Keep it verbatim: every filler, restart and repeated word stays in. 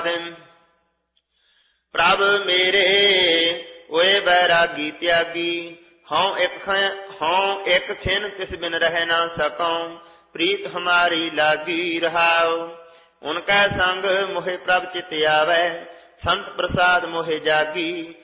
ਪ੍ਰਭ ਮੇਰੇ ਓਏ ਬੈਰਾਗੀ ਤਿਆਗੀ, ਹਉ ਇੱਕ ਹਉ ਇੱਕ ਖਿਨ ਤਿਸ ਬਿਨ ਰਹਿ ਨਾ ਸਕਉ, ਪ੍ਰੀਤ ਹਮਾਰੀ ਲਾਗੀ ਰਹਾਉ। ਉਨਕੈ ਸੰਗ ਮੋਹਿ ਪ੍ਰਭ ਚਿਤ ਆਵੈ, ਸੰਤ ਪ੍ਰਸਾਦ ਮੋਹਿ ਜਾਗੀ,